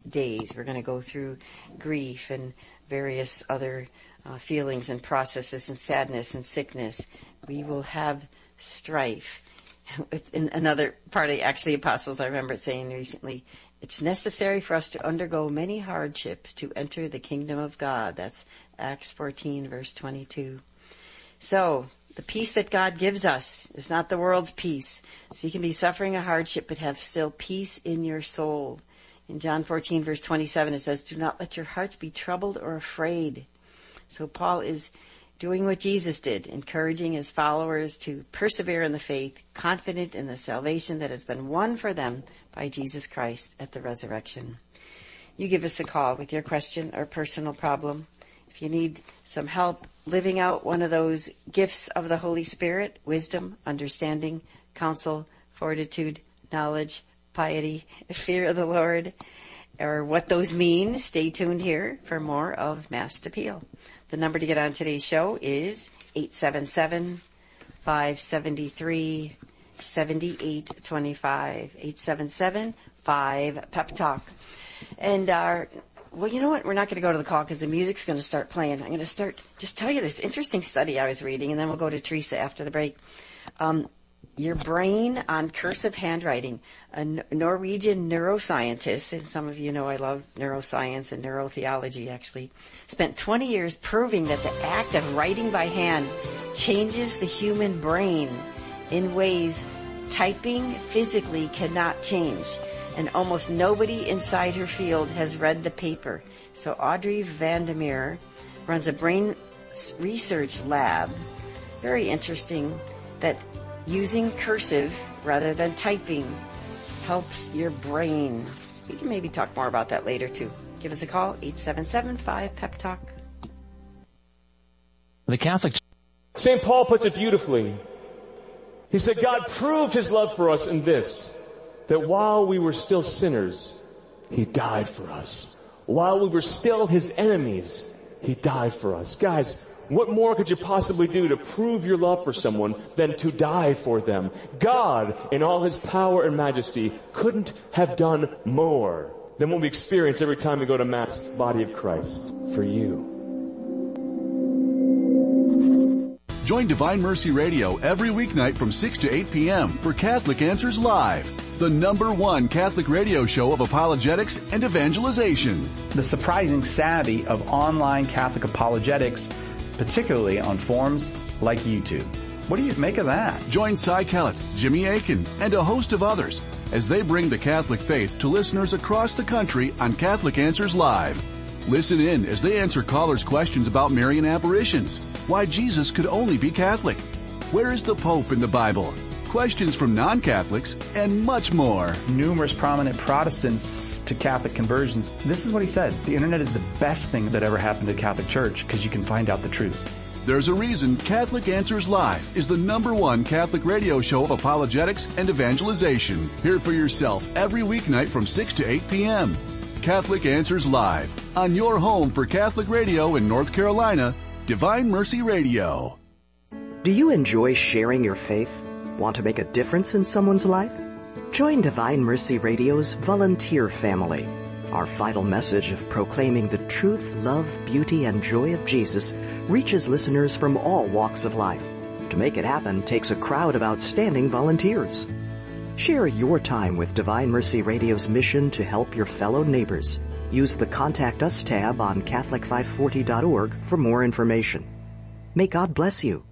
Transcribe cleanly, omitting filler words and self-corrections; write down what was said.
days. We're going to go through grief and various other feelings and processes and sadness and sickness. We will have strife. In another part of the Apostles, I remember it saying recently, it's necessary for us to undergo many hardships to enter the kingdom of God. That's Acts 14, verse 22. So, the peace that God gives us is not the world's peace. So you can be suffering a hardship but have still peace in your soul. In John 14, verse 27, it says, do not let your hearts be troubled or afraid. So Paul is doing what Jesus did, encouraging his followers to persevere in the faith, confident in the salvation that has been won for them by Jesus Christ at the resurrection. You give us a call with your question or personal problem. If you need some help living out one of those gifts of the Holy Spirit, wisdom, understanding, counsel, fortitude, knowledge, piety, fear of the Lord, or what those mean, stay tuned here for more of Mass Appeal. The number to get on today's show is 877-573-7825. 877-5-PEP-TALK. And well, you know what? We're not going to go to the call because the music's going to start playing. I'm going to just tell you this interesting study I was reading, and then we'll go to Teresa after the break. Your brain on cursive handwriting. A Norwegian neuroscientist, and some of you know I love neuroscience and neurotheology actually, spent 20 years proving that the act of writing by hand changes the human brain in ways typing physically cannot change. And almost nobody inside her field has read the paper. So Audrey Vandermeer runs a brain research lab. Very interesting that using cursive rather than typing helps your brain. We can maybe talk more about that later too. Give us a call, 877-5-PEP-TALK. The Catholic St. Paul puts it beautifully. He said, God proved his love for us in this, that while we were still sinners, he died for us. While we were still his enemies, he died for us. Guys, what more could you possibly do to prove your love for someone than to die for them? God, in all his power and majesty, couldn't have done more than what we experience every time we go to Mass, body of Christ, for you. Join Divine Mercy Radio every weeknight from 6 to 8 p.m. for Catholic Answers Live, the #1 Catholic radio show of apologetics and evangelization. The surprising savvy of online Catholic apologetics, particularly on forums like YouTube. What do you make of that? Join Cy Kellett, Jimmy Akin, and a host of others as they bring the Catholic faith to listeners across the country on Catholic Answers Live. Listen in as they answer callers' questions about Marian apparitions, why Jesus could only be Catholic, where is the Pope in the Bible, questions from non-Catholics, and much more. Numerous prominent Protestants to Catholic conversions. This is what he said. The internet is the best thing that ever happened to the Catholic Church because you can find out the truth. There's a reason Catholic Answers Live is the #1 Catholic radio show of apologetics and evangelization. Hear it for yourself every weeknight from 6 to 8 p.m. Catholic Answers Live, on your home for Catholic radio in North Carolina, Divine Mercy Radio. Do you enjoy sharing your faith? Want to make a difference in someone's life? Join Divine Mercy Radio's volunteer family. Our vital message of proclaiming the truth, love, beauty, and joy of Jesus reaches listeners from all walks of life. To make it happen takes a crowd of outstanding volunteers. Share your time with Divine Mercy Radio's mission to help your fellow neighbors. Use the Contact Us tab on Catholic540.org for more information. May God bless you.